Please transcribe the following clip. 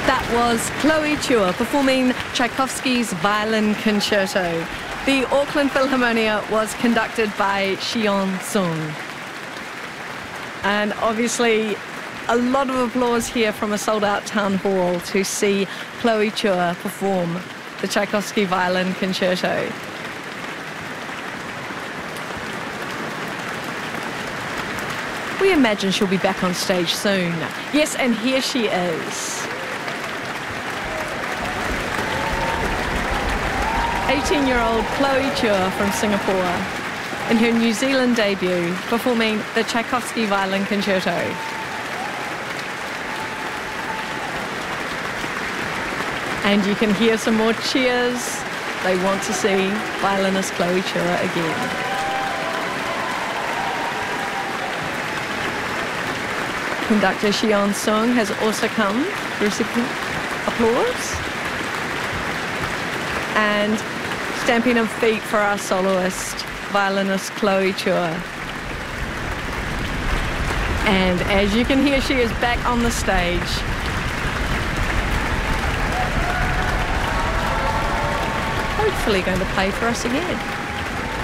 That was Chloe Chua performing Tchaikovsky's Violin Concerto. The Auckland Philharmonia was conducted by Xion Sung. And obviously, a lot of applause here from a sold-out town hall to see Chloe Chua perform the Tchaikovsky Violin Concerto. We imagine she'll be back on stage soon. Yes, and here she is. 18-year-old Chloe Chua from Singapore in her New Zealand debut performing the Tchaikovsky Violin Concerto. And you can hear some more cheers. They want to see violinist Chloe Chua again. Conductor Xion Sung has also come to receive applause. And stamping of feet for our soloist, violinist Chloe Chua. And as you can hear, she is back on the stage. Hopefully going to play for us again.